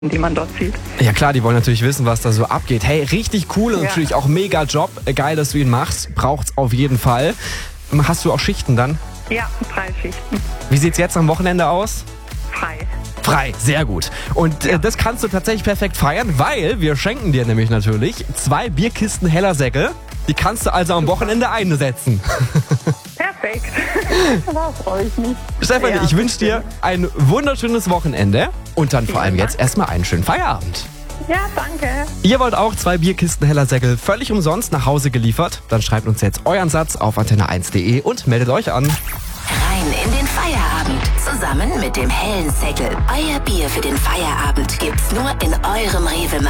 die man dort sieht. Ja klar, die wollen natürlich wissen, was da so abgeht. Hey, richtig cool und natürlich auch mega Job. Geil, dass du ihn machst. Braucht's auf jeden Fall. Hast du auch Schichten dann? Ja, 3 Schichten. Wie sieht's jetzt am Wochenende aus? Frei, sehr gut. Und das kannst du tatsächlich perfekt feiern, weil wir schenken dir nämlich natürlich 2 Bierkisten Heller Säcke. Die kannst du also am Wochenende einsetzen. Perfekt. Da freue ich mich. Stefanie, Ja, ich wünsche dir ein wunderschönes Wochenende und dann vor allem Vielen jetzt erstmal einen schönen Feierabend. Ja, danke. Ihr wollt auch 2 Bierkisten Heller Säcke völlig umsonst nach Hause geliefert? Dann schreibt uns jetzt euren Satz auf antenne1.de und meldet euch an. Rein in den Feierabend. Zusammen mit dem hellen Säckel. Euer Bier für den Feierabend gibt's nur in eurem Rewe-Markt.